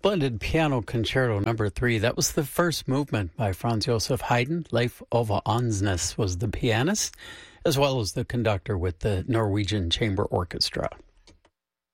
Splendid Piano Concerto Number 3. That was the first movement by Franz Joseph Haydn. Leif Ove Ansnes was the pianist, as well as the conductor with the Norwegian Chamber Orchestra.